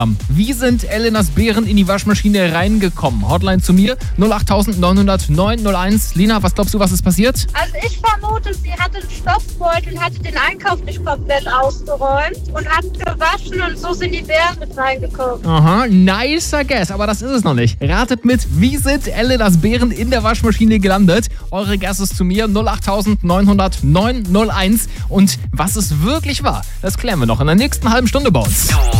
Wie sind Elenas Beeren in die Waschmaschine reingekommen? Hotline zu mir 08909 Lena, was glaubst du, was ist passiert? Also ich vermute, sie hatte einen Stoffbeutel und hatte den Einkauf nicht komplett ausgeräumt und hat gewaschen und so sind die Beeren mit reingekommen. Aha, nicer guess, aber das ist es noch nicht. Ratet mit, wie sind Elenas Beeren in der Waschmaschine gelandet? Eure Guesses zu mir 08909 und was es wirklich war, das klären wir noch in der nächsten halben Stunde bei uns.